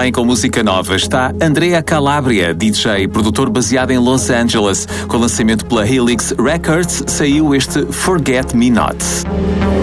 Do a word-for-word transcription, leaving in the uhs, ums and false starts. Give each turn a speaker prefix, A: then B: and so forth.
A: Também com música nova está Andrea Calabria, D J e produtor baseado em Los Angeles. Com lançamento pela Helix Records, saiu este Forget Me Not.